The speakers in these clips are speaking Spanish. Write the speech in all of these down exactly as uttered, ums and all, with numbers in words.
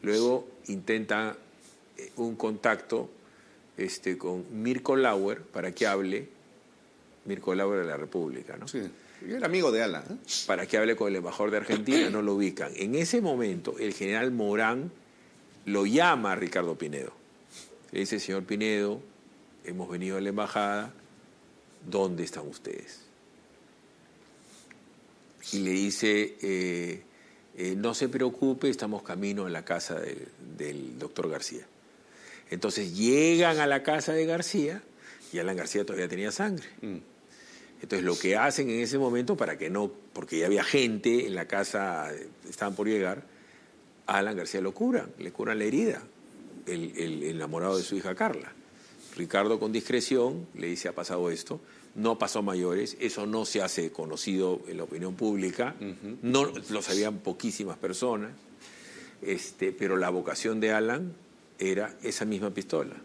Luego intenta un contacto este, con Mirko Lauer para que hable, Mirko Lauer de la República, ¿no? Sí, yo era amigo de Alan, ¿eh? Para que hable con el embajador de Argentina, no lo ubican. En ese momento, el general Morán lo llama a Ricardo Pinedo. Le dice, señor Pinedo, hemos venido a la embajada, ¿dónde están ustedes? Y le dice, eh, eh, no se preocupe, estamos camino a la casa de, del doctor García. Entonces llegan a la casa de García y Alan García todavía tenía sangre. Mm. Entonces lo que hacen en ese momento, para que no, porque ya había gente en la casa, estaban por llegar, a Alan García lo curan, le curan la herida, el, el, el enamorado de su hija Carla. Ricardo con discreción le dice, ha pasado esto, no pasó a mayores, eso no se hace conocido en la opinión pública, uh-huh. No lo sabían poquísimas personas, este, pero la vocación de Alan era esa misma pistola.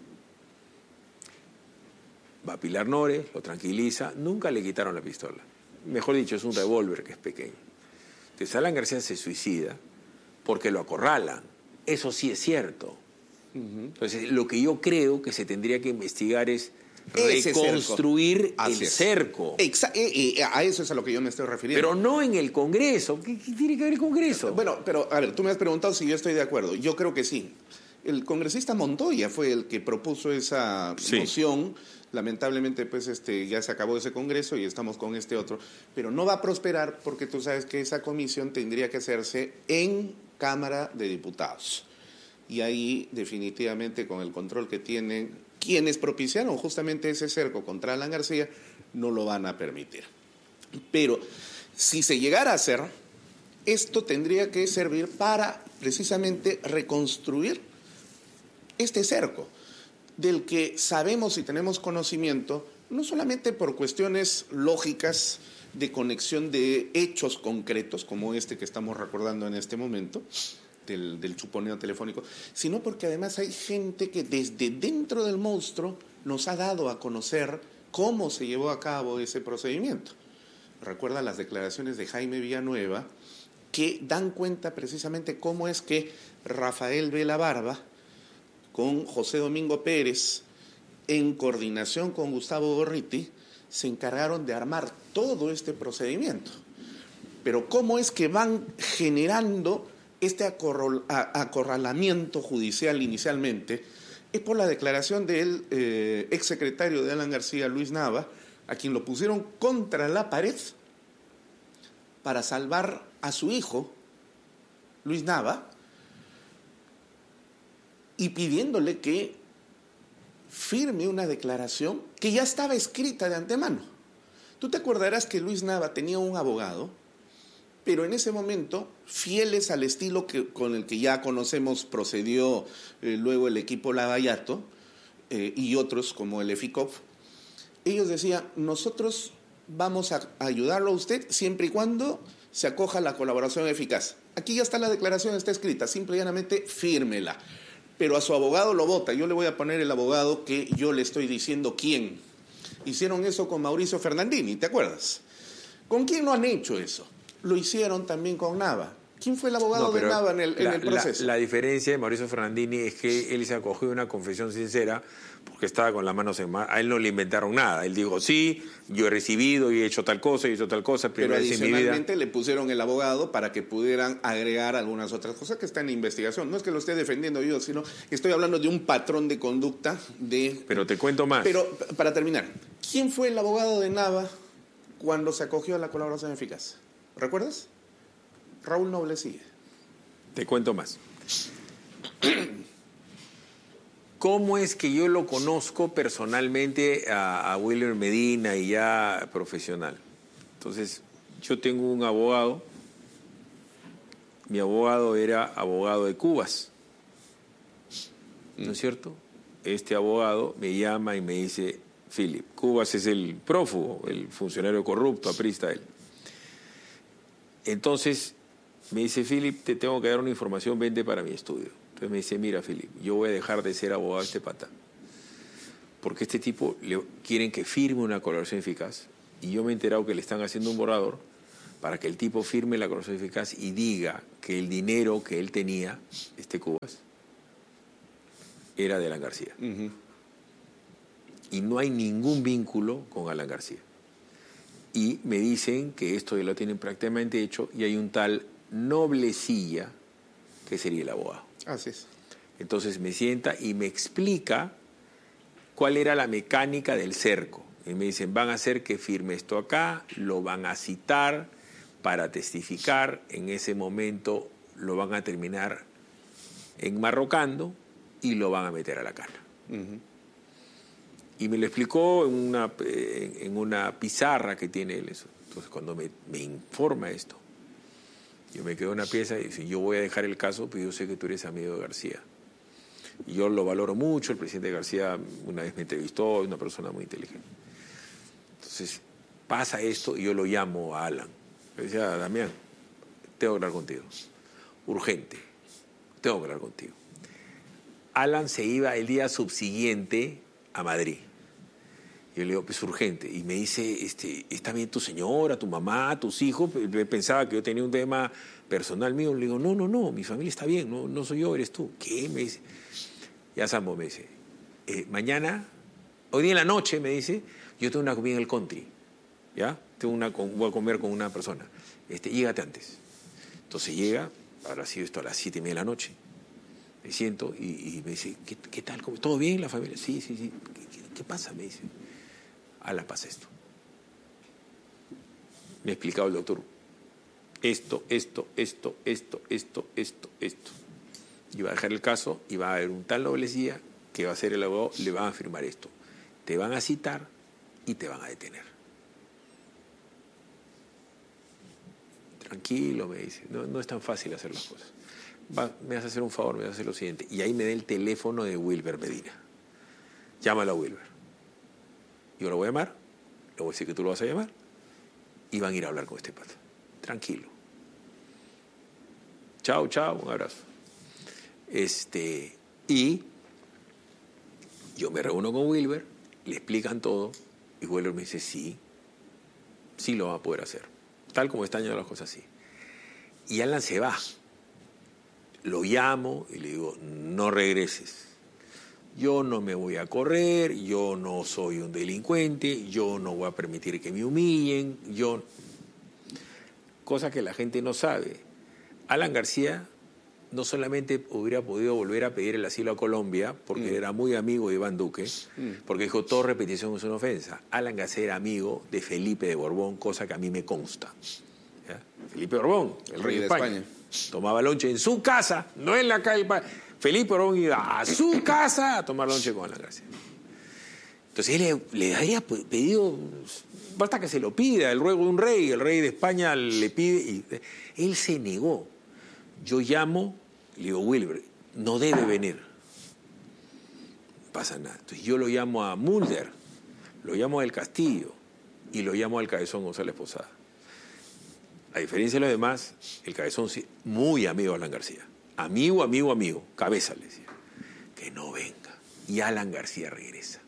Va a Pilar Nores, lo tranquiliza, nunca le quitaron la pistola. Mejor dicho, es un revólver que es pequeño. Entonces Alan García se suicida porque lo acorralan. Eso sí es cierto. Uh-huh. Entonces, lo que yo creo que se tendría que investigar es Ese reconstruir cerco. el cerco. Exa- eh, eh, a eso es a lo que yo me estoy refiriendo. Pero no en el Congreso. ¿Qué, qué tiene que ver el Congreso? Bueno, pero a ver, tú me has preguntado si yo estoy de acuerdo. Yo creo que sí. El congresista Montoya fue el que propuso esa sí. moción. Lamentablemente, pues, este, ya se acabó ese congreso y estamos con este otro. Pero no va a prosperar porque tú sabes que esa comisión tendría que hacerse en Cámara de Diputados. Y ahí, definitivamente, con el control que tienen quienes propiciaron justamente ese cerco contra Alan García, no lo van a permitir. Pero si se llegara a hacer, esto tendría que servir para precisamente reconstruir este cerco, del que sabemos y tenemos conocimiento, no solamente por cuestiones lógicas de conexión de hechos concretos, como este que estamos recordando en este momento, del, del chuponeo telefónico, sino porque además hay gente que desde dentro del monstruo nos ha dado a conocer cómo se llevó a cabo ese procedimiento. Recuerda las declaraciones de Jaime Villanueva, que dan cuenta precisamente cómo es que Rafael Vela Barba, con José Domingo Pérez, en coordinación con Gustavo Gorriti, se encargaron de armar todo este procedimiento. Pero cómo es que van generando este acorral, acorralamiento judicial inicialmente, es por la declaración del eh, exsecretario de Alan García, Luis Nava, a quien lo pusieron contra la pared para salvar a su hijo, Luis Nava, y pidiéndole que firme una declaración que ya estaba escrita de antemano. Tú te acordarás que Luis Nava tenía un abogado, pero en ese momento, fieles al estilo que, con el que ya conocemos procedió eh, luego el equipo Lavallato eh, y otros como el EFICOP, ellos decían, nosotros vamos a ayudarlo a usted siempre y cuando se acoja a la colaboración eficaz. Aquí ya está la declaración, está escrita, simple y llanamente fírmela. Pero a su abogado lo vota. Yo le voy a poner el abogado que yo le estoy diciendo quién. Hicieron eso con Mauricio Fernandini, ¿te acuerdas? ¿Con quién no han hecho eso? Lo hicieron también con Nava. ¿Quién fue el abogado no, de Nava en el, en la, el proceso? La, la diferencia de Mauricio Fernandini es que él se acogió a una confesión sincera porque estaba con las manos en mano. A él no le inventaron nada. Él dijo, sí, yo he recibido y he hecho tal cosa y he hecho tal cosa. Pero adicionalmente le pusieron el abogado para que pudieran agregar algunas otras cosas que están en investigación. No es que lo esté defendiendo yo, sino que estoy hablando de un patrón de conducta de... Pero te cuento más. Pero, para terminar, ¿quién fue el abogado de Nava cuando se acogió a la colaboración eficaz? ¿Recuerdas? Raúl Noblecilla. Te cuento más. ¿Cómo es que yo lo conozco personalmente a, a Wilmer Medina y ya profesional? Entonces, yo tengo un abogado. Mi abogado era abogado de Cubas. ¿No es cierto? Este abogado me llama y me dice, Philip, Cubas es el prófugo, el funcionario corrupto, aprista él. Entonces me dice, Philip, te tengo que dar una información, vente para mi estudio. Entonces me dice, mira, Philip, yo voy a dejar de ser abogado de este pata, porque este tipo le quieren que firme una colaboración eficaz, y yo me he enterado que le están haciendo un borrador para que el tipo firme la cláusula eficaz y diga que el dinero que él tenía, este Cubas, era de Alan García. Uh-huh. Y no hay ningún vínculo con Alan García. Y me dicen que esto ya lo tienen prácticamente hecho y hay un tal Noblecilla que sería el abogado. Así es. Entonces me sienta y me explica cuál era la mecánica del cerco. Y me dicen, van a hacer que firme esto acá, lo van a citar para testificar, en ese momento lo van a terminar enmarrocando y lo van a meter a la cana. Uh-huh. Y me lo explicó en una, en una pizarra que tiene él eso. Entonces cuando me, me informa esto, yo me quedo en una pieza y dice, yo voy a dejar el caso, pero yo sé que tú eres amigo de García. Y yo lo valoro mucho, el presidente García una vez me entrevistó, es una persona muy inteligente. Entonces pasa esto y yo lo llamo a Alan. Le decía, Damián, tengo que hablar contigo. Urgente, tengo que hablar contigo. Alan se iba el día subsiguiente a Madrid. Yo le digo, pues urgente. Y me dice, este, ¿está bien tu señora, tu mamá, tus hijos? Pensaba que yo tenía un tema personal mío. Le digo, no, no, no, mi familia está bien, no, no soy yo, eres tú. ¿Qué? Me dice. Ya Sambo me dice, eh, mañana, hoy día en la noche, me dice, yo tengo una comida en el country, ¿ya? Tengo una, voy a comer con una persona. Este, llégate antes. Entonces llega, habrá sido esto a las siete y media de la noche. Me siento y, y me dice, ¿qué, qué tal? ¿Todo bien la familia? Sí, sí, sí. ¿Qué, qué, qué pasa? Me dice. Ala, pasa esto. Me ha explicado el doctor. Esto, esto, esto, esto, esto, esto, esto. Y va a dejar el caso y va a haber un tal Noblecilla que va a ser el abogado, le van a firmar esto. Te van a citar y te van a detener. Tranquilo, me dice. No, no es tan fácil hacer las cosas. Va, me vas a hacer un favor, me vas a hacer lo siguiente. Y ahí me da el teléfono de Wilber Medina. Llámalo a Wilber. Yo lo voy a llamar, le voy a decir que tú lo vas a llamar y van a ir a hablar con este pata. Tranquilo. Chao, chao, un abrazo. Este, y yo me reúno con Wilber, le explican todo y Wilber me dice, sí, sí lo va a poder hacer. Tal como están ya las cosas así. Y Alan se va. Lo llamo y le digo, no regreses. Yo no me voy a correr, yo no soy un delincuente, yo no voy a permitir que me humillen, yo... Cosa que la gente no sabe. Alan García no solamente hubiera podido volver a pedir el asilo a Colombia, porque mm. era muy amigo de Iván Duque, mm. porque dijo, toda repetición es una ofensa. Alan García era amigo de Felipe de Borbón, cosa que a mí me consta. ¿Ya? Felipe de Borbón, el rey de España. España. Tomaba lonche en su casa, no en la calle. Felipe Borbón iba a su casa a tomar lonche con Alan García. Entonces él le, le había pedido, basta que se lo pida, el ruego de un rey, el rey de España le pide, y él se negó. Yo llamo, le digo, Wilber, no debe venir. No pasa nada. Entonces yo lo llamo a Mulder, lo llamo a El Castillo y lo llamo al Cabezón González Posada. A diferencia de los demás, el Cabezón sí, muy amigo de Alan García. Amigo, amigo, amigo. Cabeza, le decía. Que no venga. Y Alan García regresa.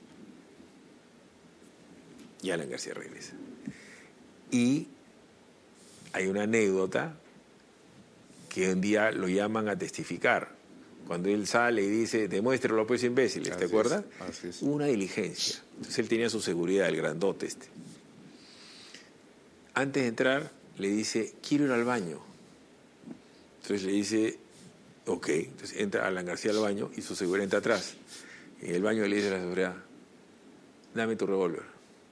Y Alan García regresa. Y hay una anécdota que un día lo llaman a testificar. Cuando él sale y dice, demuéstralo pues imbéciles, ¿te acuerdas? Así es. Una diligencia. Entonces él tenía su seguridad, el grandote este. Antes de entrar, le dice, quiero ir al baño. Entonces le dice, ok. Entonces entra Alan García al baño y su seguridad entra atrás. En el baño le dice a la seguridad, dame tu revólver.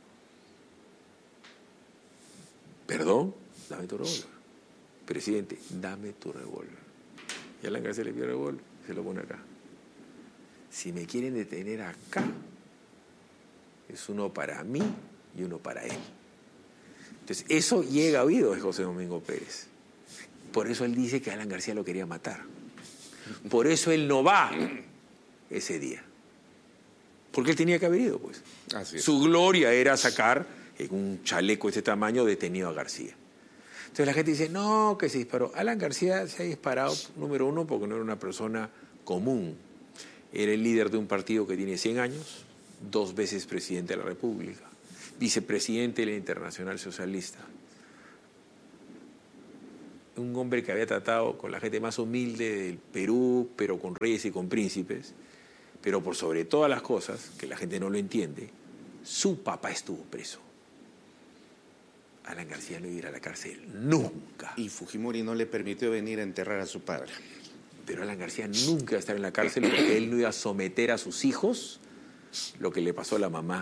¿Perdón? Dame tu revólver. Presidente, dame tu revólver. Y Alan García le pide el revólver y se lo pone acá. Si me quieren detener acá, es uno para mí y uno para él. Entonces, eso llega a oídos de José Domingo Pérez. Por eso él dice que Alan García lo quería matar. Por eso él no va ese día. Porque él tenía que haber ido, pues. Así es. Su gloria era sacar en un chaleco de este tamaño detenido a García. Entonces la gente dice, no, que se disparó. Alan García se ha disparado, número uno, porque no era una persona común. Era el líder de un partido que tiene cien años, dos veces presidente de la República, vicepresidente de la Internacional Socialista. un hombre que había tratado con la gente más humilde del Perú, pero con reyes y con príncipes, pero por sobre todas las cosas, que la gente no lo entiende, su papá estuvo preso. Alan García no iba a ir a la cárcel nunca. Y Fujimori no le permitió venir a enterrar a su padre. Pero Alan García nunca iba a estar en la cárcel porque él no iba a someter a sus hijos lo que le pasó a la mamá.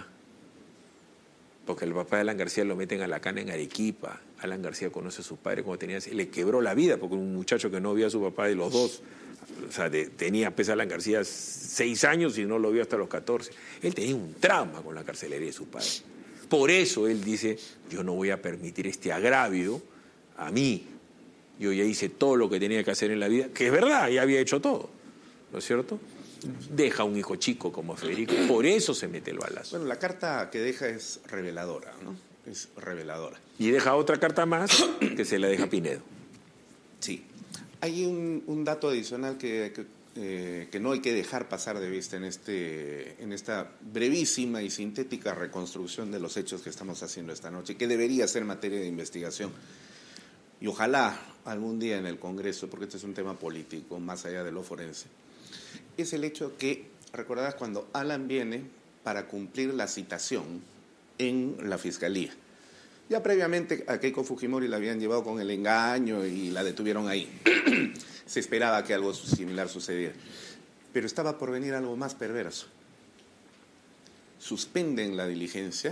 Porque el papá de Alan García lo meten a la cana en Arequipa. Alan García conoce a su padre cuando tenía... Le quebró la vida porque un muchacho que no vio a su papá de los dos. O sea, de, tenía, pese a Alan García, seis años y no lo vio hasta los catorce. Él tenía un trauma con la carcelería de su padre. Por eso él dice, yo no voy a permitir este agravio a mí. Yo ya hice todo lo que tenía que hacer en la vida, que es verdad, ya había hecho todo, ¿no es cierto? Deja un hijo chico como Federico, por eso se mete el balazo. Bueno, la carta que deja es reveladora, ¿no? Es reveladora. Y deja otra carta más que se la deja Pinedo. Sí. Hay un, un dato adicional que, que, eh, que no hay que dejar pasar de vista en, este, en esta brevísima y sintética reconstrucción de los hechos que estamos haciendo esta noche, que debería ser materia de investigación. Y ojalá algún día en el Congreso, porque este es un tema político, más allá de lo forense, es el hecho que, recordarás cuando Alan viene para cumplir la citación en la Fiscalía. Ya previamente a Keiko Fujimori la habían llevado con el engaño y la detuvieron ahí. Se esperaba que algo similar sucediera. Pero estaba por venir algo más perverso. Suspenden la diligencia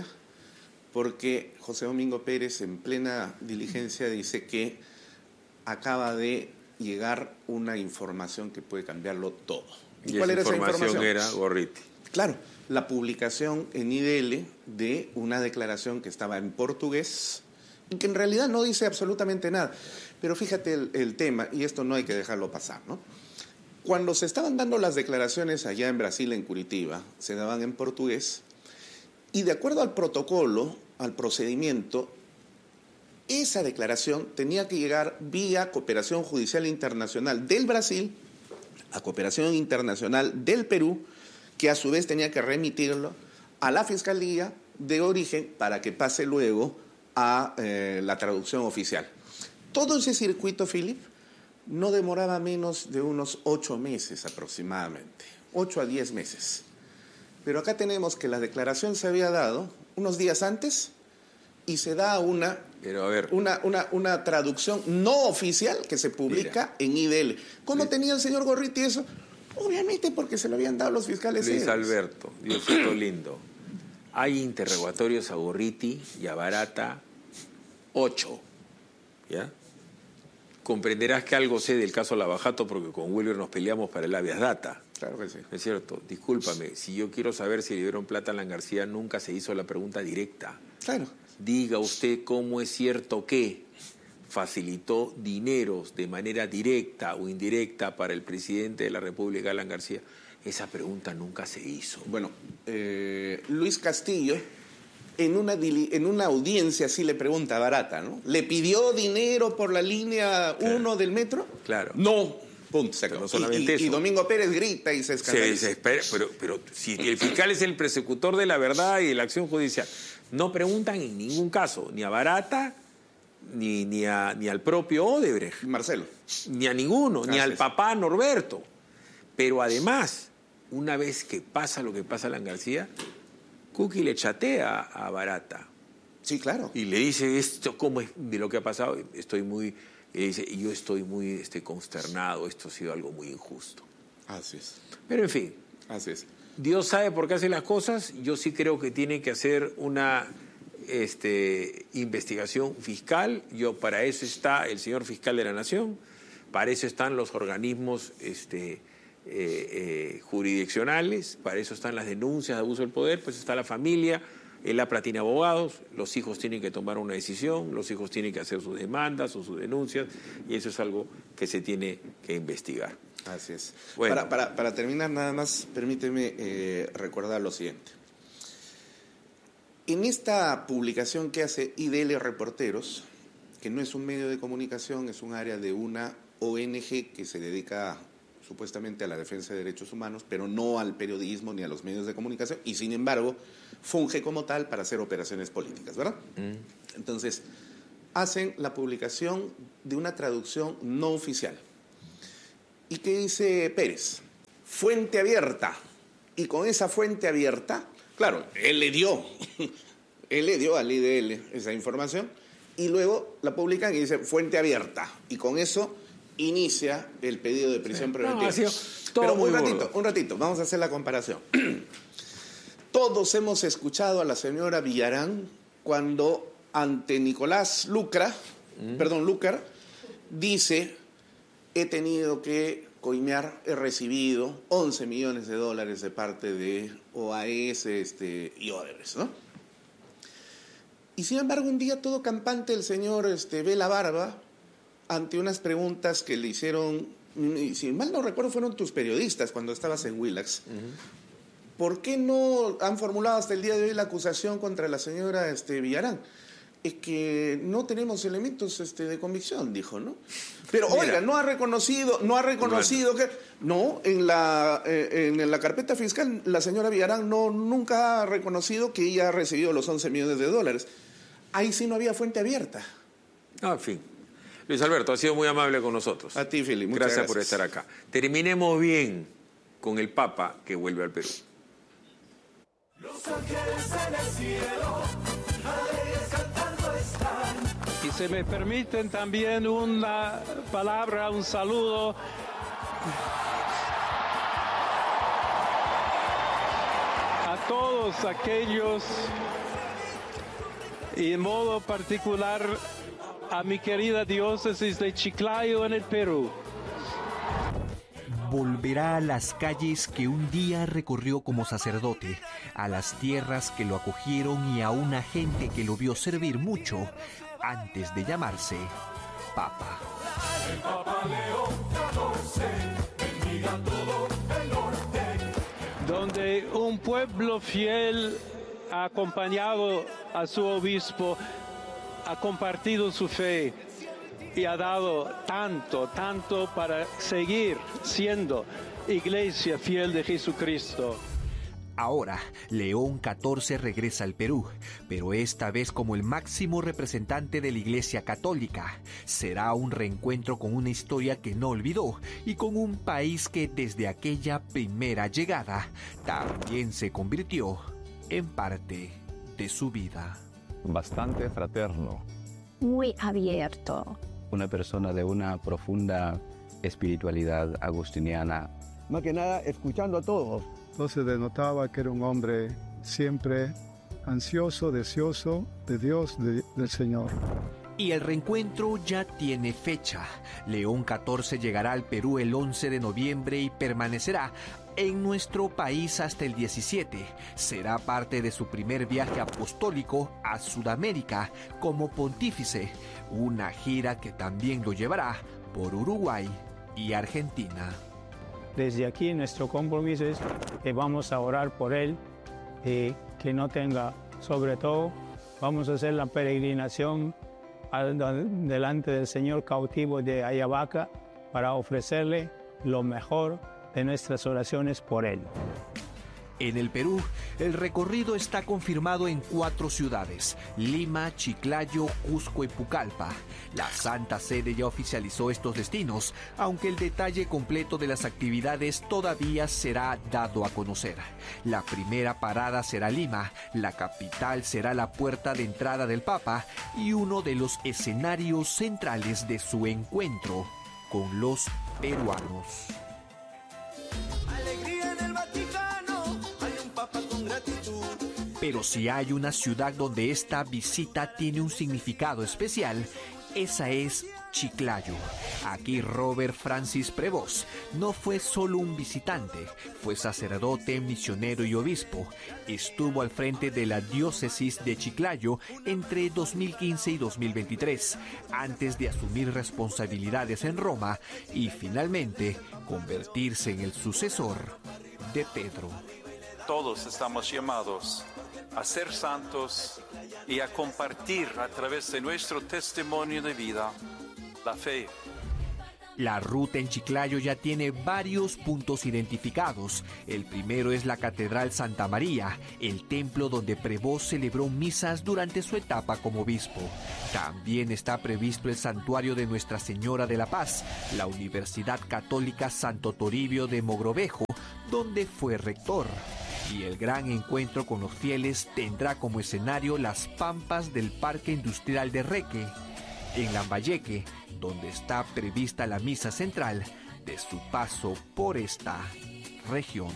porque José Domingo Pérez, en plena diligencia, dice que acaba de llegar una información que puede cambiarlo todo. ¿Y, ¿Y cuál era esa información? Era Gorriti. Claro, la publicación en I D L de una declaración que estaba en portugués y que en realidad no dice absolutamente nada. Pero fíjate el, el tema, y esto no hay que dejarlo pasar, ¿no? Cuando se estaban dando las declaraciones allá en Brasil, en Curitiba, se daban en portugués, y de acuerdo al protocolo, al procedimiento, esa declaración tenía que llegar vía Cooperación Judicial Internacional del Brasil a Cooperación Internacional del Perú, que a su vez tenía que remitirlo a la Fiscalía de origen para que pase luego a eh, la traducción oficial. Todo ese circuito, Philip, no demoraba menos de unos ocho meses aproximadamente, ocho a diez meses. Pero acá tenemos que la declaración se había dado unos días antes y se da una, Pero a ver, una, una, una traducción no oficial que se publica mira, en I D L. ¿Cómo Luis, tenía el señor Gorriti eso? Obviamente porque se lo habían dado los fiscales. Luis Alberto, Diosito lindo. Hay interrogatorios a Gorriti y a Barata ocho, ¿ya? Comprenderás que algo sé del caso Lavajato porque con Wilber nos peleamos para el habeas data. Claro que sí. Es cierto, discúlpame, si yo quiero saber si le dieron plata a Alan García, nunca se hizo la pregunta directa. Claro. Diga usted cómo es cierto que facilitó dineros de manera directa o indirecta para el presidente de la República, Alan García. Esa pregunta nunca se hizo. Bueno, eh, Luis Castillo, en una, en una audiencia sí le pregunta a Barata, ¿no? ¿Le pidió dinero por la línea uno claro. del metro? Claro. No. Punto. Se no solamente y, y, eso. y Domingo Pérez grita y se escandaliza. Se, se espera, pero, pero si el fiscal es el persecutor de la verdad y de la acción judicial, no preguntan en ningún caso, ni a Barata, ni, ni, a, ni al propio Odebrecht. Marcelo. Ni a ninguno, Gracias. Ni al papá Norberto. Pero además, una vez que pasa lo que pasa a Alan García, Kuki le chatea a Barata. Sí, claro. Y le dice, esto, ¿cómo es de lo que ha pasado? Estoy muy... Y dice, yo estoy muy este, consternado, esto ha sido algo muy injusto. Así es. Pero en fin, así es. Dios sabe por qué hace las cosas. Yo sí creo que tiene que hacer una este, investigación fiscal. Yo, para eso está el señor fiscal de la Nación, para eso están los organismos este, eh, eh, jurisdiccionales, para eso están las denuncias de abuso del poder, pues está la familia. El A P R A tiene abogados, los hijos tienen que tomar una decisión, los hijos tienen que hacer sus demandas o sus denuncias, y eso es algo que se tiene que investigar. Así es. Bueno. Para, para, para terminar, nada más, permíteme eh, recordar lo siguiente. En esta publicación que hace I D L Reporteros, que no es un medio de comunicación, es un área de una O N G que se dedica supuestamente a la defensa de derechos humanos, pero no al periodismo ni a los medios de comunicación, y sin embargo funge como tal para hacer operaciones políticas, ¿verdad? Mm. Entonces, hacen la publicación de una traducción no oficial. ¿Y qué dice Pérez? Fuente abierta. Y con esa fuente abierta, claro, él le dio, él le dio al I D L esa información y luego la publican y dice fuente abierta. Y con eso inicia el pedido de prisión sí. preventiva. No, ha sido todo Pero muy un ratito, gordo. un ratito, vamos a hacer la comparación. Todos hemos escuchado a la señora Villarán cuando ante Nicolás Lucra, mm. perdón, Lucar, dice, he tenido que coimear, he recibido once millones de dólares de parte de O A S este, y Odebrecht, ¿no? Y sin embargo, un día todo campante el señor este, Vela Barba, ante unas preguntas que le hicieron, y si mal no recuerdo, fueron tus periodistas cuando estabas en Willax, uh-huh. ¿por qué no han formulado hasta el día de hoy la acusación contra la señora este, Villarán? Es que no tenemos elementos este, de convicción, dijo, ¿no? Pero, Mira, oiga, no ha reconocido, no ha reconocido bueno. que... No, en la, eh, en la carpeta fiscal la señora Villarán no, nunca ha reconocido que ella ha recibido los once millones de dólares. Ahí sí no había fuente abierta. Ah, en fin. Luis Alberto, ha sido muy amable con nosotros. A ti, Fili, muchas gracias. gracias por estar acá. Terminemos bien con el Papa que vuelve al Perú. Los ángeles en el cielo, alegres cantando están. Y se me permiten también una palabra, un saludo a todos aquellos y en modo particular a mi querida diócesis de Chiclayo en el Perú. Volverá a las calles que un día recorrió como sacerdote, a las tierras que lo acogieron y a una gente que lo vio servir mucho antes de llamarse Papa. El Papa León catorce, bendiga todo el norte. Donde un pueblo fiel ha acompañado a su obispo, ha compartido su fe y ha dado tanto, tanto para seguir siendo iglesia fiel de Jesucristo. Ahora, León catorce regresa al Perú, pero esta vez como el máximo representante de la Iglesia Católica. Será un reencuentro con una historia que no olvidó y con un país que desde aquella primera llegada también se convirtió en parte de su vida. Bastante fraterno. Muy abierto. Una persona de una profunda espiritualidad agustiniana. Más que nada, escuchando a todos. Entonces denotaba que era un hombre siempre ansioso, deseoso de Dios, de, del Señor. Y el reencuentro ya tiene fecha. León catorce llegará al Perú el once de noviembre y permanecerá en nuestro país hasta el diecisiete. Será parte de su primer viaje apostólico a Sudamérica como pontífice, una gira que también lo llevará por Uruguay y Argentina. Desde aquí nuestro compromiso es que vamos a orar por él, eh, que no tenga, sobre todo, vamos a hacer la peregrinación al, delante del Señor cautivo de Ayabaca para ofrecerle lo mejor de nuestras oraciones por él. En el Perú, el recorrido está confirmado en cuatro ciudades: Lima, Chiclayo, Cusco y Pucallpa. La Santa Sede ya oficializó estos destinos, aunque el detalle completo de las actividades todavía será dado a conocer. La primera parada será Lima, la capital será la puerta de entrada del Papa y uno de los escenarios centrales de su encuentro con los peruanos. Alegría en el Vaticano, hay un Papa con gratitud. Pero si hay una ciudad donde esta visita tiene un significado especial, esa es Chiclayo. Aquí Robert Francis Prevost no fue solo un visitante, fue sacerdote, misionero y obispo. Estuvo al frente de la diócesis de Chiclayo entre dos mil quince y dos mil veintitrés, antes de asumir responsabilidades en Roma y finalmente convertirse en el sucesor de Pedro. Todos estamos llamados a ser santos y a compartir a través de nuestro testimonio de vida la fe. La ruta en Chiclayo ya tiene varios puntos identificados. El primero es la Catedral Santa María, el templo donde Prevost celebró misas durante su etapa como obispo. También está previsto el santuario de Nuestra Señora de la Paz, la Universidad Católica Santo Toribio de Mogrovejo, donde fue rector. Y el gran encuentro con los fieles tendrá como escenario las pampas del Parque Industrial de Reque, en Lambayeque, donde está prevista la misa central de su paso por esta región.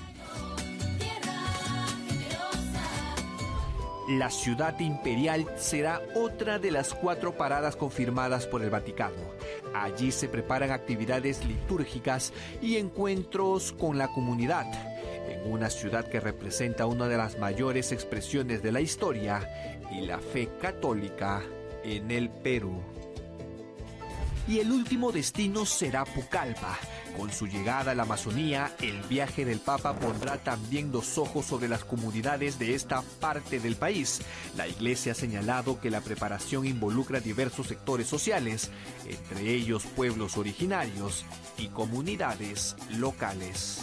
La ciudad imperial será otra de las cuatro paradas confirmadas por el Vaticano. Allí se preparan actividades litúrgicas y encuentros con la comunidad, en una ciudad que representa una de las mayores expresiones de la historia y la fe católica en el Perú. Y el último destino será Pucallpa. Con su llegada a la Amazonía, el viaje del Papa pondrá también los ojos sobre las comunidades de esta parte del país. La Iglesia ha señalado que la preparación involucra diversos sectores sociales, entre ellos pueblos originarios y comunidades locales.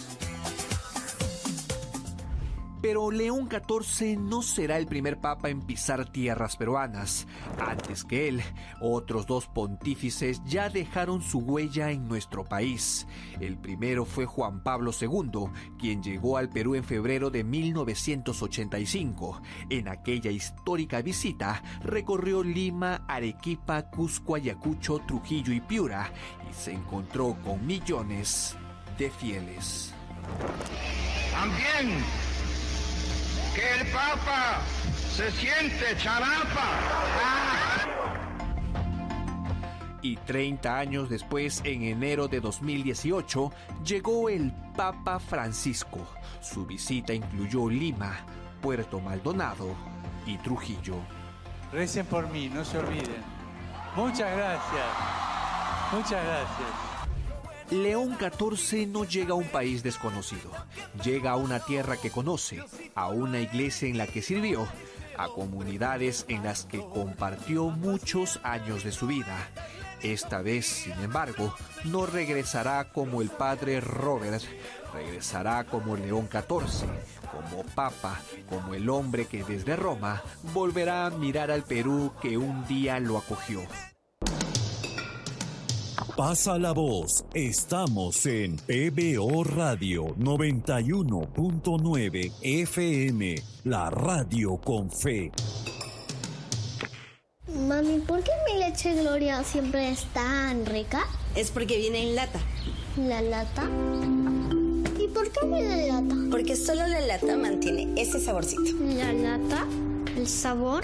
Pero León catorce no será el primer papa en pisar tierras peruanas. Antes que él, otros dos pontífices ya dejaron su huella en nuestro país. El primero fue Juan Pablo segundo, quien llegó al Perú en febrero de mil novecientos ochenta y cinco. En aquella histórica visita, recorrió Lima, Arequipa, Cusco, Ayacucho, Trujillo y Piura, y se encontró con millones de fieles. También que el Papa se siente charapa. Y treinta años después, en enero de dos mil dieciocho, llegó el Papa Francisco. Su visita incluyó Lima, Puerto Maldonado y Trujillo. Recen por mí, no se olviden. Muchas gracias. Muchas gracias. León catorce no llega a un país desconocido. Llega a una tierra que conoce, a una iglesia en la que sirvió, a comunidades en las que compartió muchos años de su vida. Esta vez, sin embargo, no regresará como el padre Robert, regresará como León catorce, como papa, como el hombre que desde Roma volverá a mirar al Perú que un día lo acogió. Pasa la voz, estamos en P B O Radio noventa y uno punto nueve F M, la radio con fe. Mami, ¿por qué mi leche Gloria siempre es tan rica? Es porque viene en lata. ¿La lata? ¿Y por qué viene en lata? Porque solo la lata mantiene ese saborcito. ¿La lata? ¿El sabor?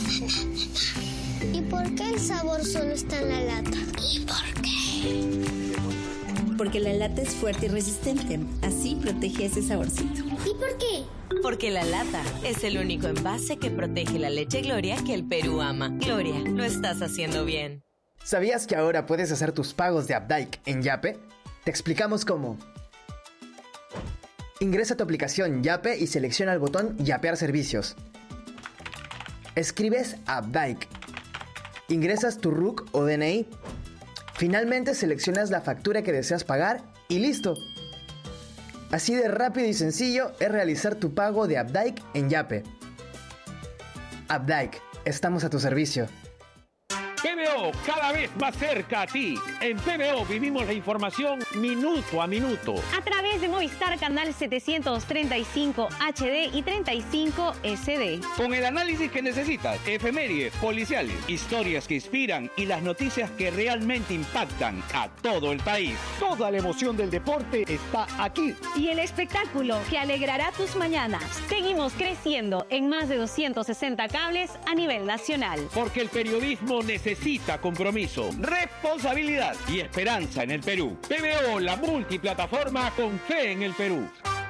¿Y por qué el sabor solo está en la lata? ¿Y por qué? Porque la lata es fuerte y resistente, así protege ese saborcito. ¿Y por qué? Porque la lata es el único envase que protege la leche Gloria que el Perú ama. Gloria, lo estás haciendo bien. ¿Sabías que ahora puedes hacer tus pagos de Updike en Yape? Te explicamos cómo. Ingresa a tu aplicación Yape y selecciona el botón Yapear servicios. Escribes Updike. Ingresas tu R U C o D N I. Finalmente seleccionas la factura que deseas pagar y ¡listo! Así de rápido y sencillo es realizar tu pago de Updike en Yape. Updike, estamos a tu servicio. P B O, cada vez más cerca a ti. En P B O vivimos la información minuto a minuto. A través de Movistar Canal setecientos treinta y cinco H D y treinta y cinco S D. Con el análisis que necesitas, efemérides, policiales, historias que inspiran y las noticias que realmente impactan a todo el país. Toda la emoción del deporte está aquí. Y el espectáculo que alegrará tus mañanas. Seguimos creciendo en más de doscientos sesenta cables a nivel nacional. Porque el periodismo necesita Necesita compromiso, responsabilidad y esperanza en el Perú. P B O, la multiplataforma con fe en el Perú.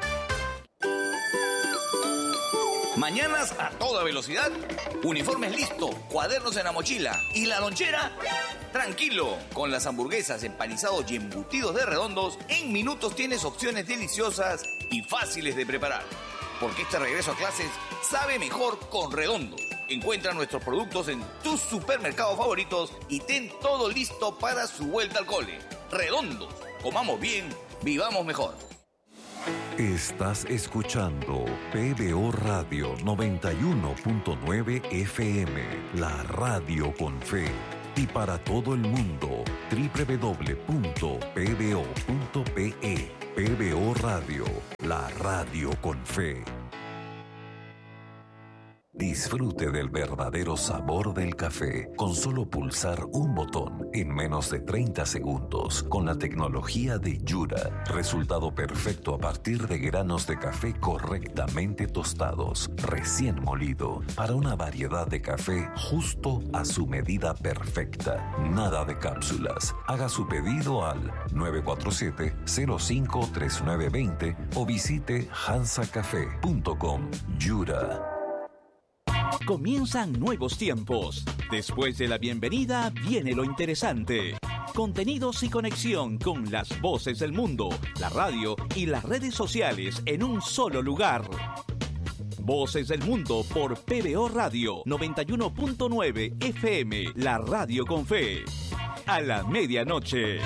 Mañanas a toda velocidad, uniformes listos, cuadernos en la mochila y la lonchera. Tranquilo, con las hamburguesas, empanizados y embutidos de Redondos, en minutos tienes opciones deliciosas y fáciles de preparar. Porque este regreso a clases sabe mejor con Redondos. Encuentra nuestros productos en tus supermercados favoritos y ten todo listo para su vuelta al cole. redondos. Comamos bien, vivamos mejor. Estás escuchando P B O Radio noventa y uno punto nueve F M, la radio con fe. Y para todo el mundo, doble u doble u doble u punto p b o punto p e. P B O Radio, la radio con fe. Disfrute del verdadero sabor del café con solo pulsar un botón en menos de treinta segundos con la tecnología de Yura. Resultado perfecto a partir de granos de café correctamente tostados, recién molido, para una variedad de café justo a su medida perfecta. Nada de cápsulas. Haga su pedido al nueve cuatro siete, cero cinco tres nueve dos cero o visite hansa café punto com. Yura. Comienzan nuevos tiempos. Después de la bienvenida viene lo interesante. Contenidos y conexión con las voces del mundo, la radio y las redes sociales en un solo lugar. Voces del Mundo por P B O Radio noventa y uno punto nueve F M, la radio con fe. A la medianoche.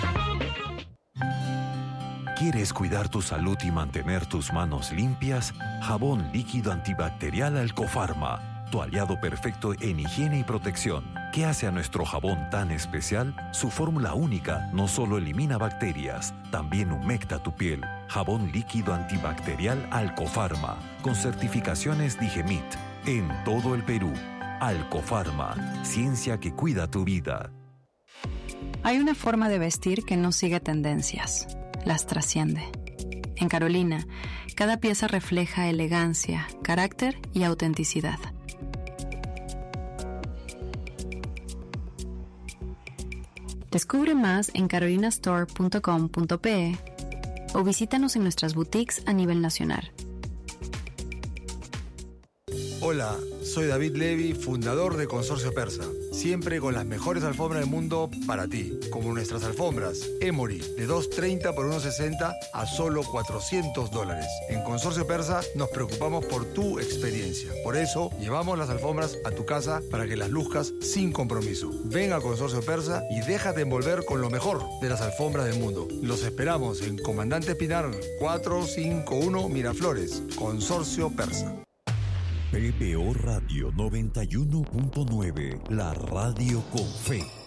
¿Quieres cuidar tu salud y mantener tus manos limpias? Jabón líquido antibacterial Alcofarma. Tu aliado perfecto en higiene y protección. ¿Qué hace a nuestro jabón tan especial? Su fórmula única no solo elimina bacterias, también humecta tu piel. Jabón líquido antibacterial Alcofarma, con certificaciones Digemit. En todo el Perú. Alcofarma, ciencia que cuida tu vida. Hay una forma de vestir que no sigue tendencias, las trasciende. En Carolina, cada pieza refleja elegancia, carácter y autenticidad. Descubre más en carolina store punto com punto p e o visítanos en nuestras boutiques a nivel nacional. Hola, soy David Levy, fundador de Consorcio Persa. Siempre con las mejores alfombras del mundo para ti, como nuestras alfombras Emory de dos treinta por uno sesenta a solo cuatrocientos dólares. En Consorcio Persa nos preocupamos por tu experiencia. Por eso llevamos las alfombras a tu casa para que las luzcas sin compromiso. Ven a Consorcio Persa y déjate envolver con lo mejor de las alfombras del mundo. Los esperamos en Comandante Pinar cuatrocientos cincuenta y uno Miraflores. Consorcio Persa. P B O Radio noventa y uno punto nueve, la radio con fe.